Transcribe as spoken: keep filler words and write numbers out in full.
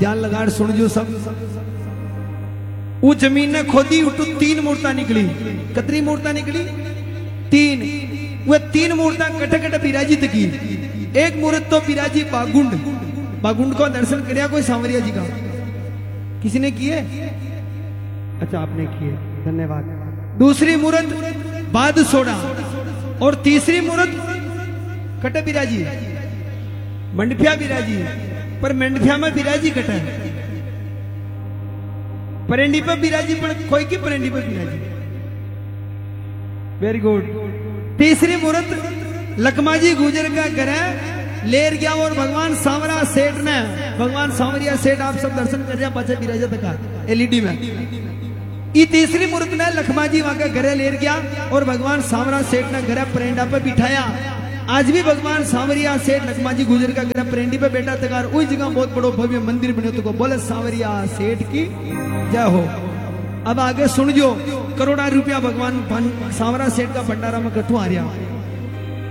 ध्यान लगा सुन जो सब। वो जमीन ने खोदी उठो तीन मूर्ता निकली। कितनी मूर्ता निकली? तीन। वह तीन मूर्ता कटे कटे विराजित की। एक मूर्त तो विराजी बागुंड। बागुंड को दर्शन करया कोई सांवरिया जी का? किसी ने किए? अच्छा आपने किए, धन्यवाद। दूसरी मूर्त बाद सोड़ा और तीसरी मूर्त कटे विराजी मंडफिया विराजी। पर मंडफिया में विराजी कटा है, परेंडी पर विराजी पर कोई की परेंडी पर विराजी। Very good. तीसरी मूर्त लखमाजी गुजर का घर लेर गया और भगवान सांवरा सेठ ने, भगवान सांवरिया सेठ आप सब दर्शन कर रहे हैं पाछे विराजा तक एलईडी में। ये तीसरी मूर्त ने लखमाजी वहां का घरे लेर गया और भगवान सांवरा सेठ ने घरे परेंडा पे बिठाया। आज भी भगवान सांवरिया सेठ लखमाजी गुजर का घर परेंडी पे बैठा तकार उस जगह बहुत बड़ो भव्य मंदिर बने तो को बोले सांवरिया सेठ की जय हो। अब आगे सुन जो करोड़ा रुपया भगवान सांवरा सेठ का भंडारा में कठू आ रहा।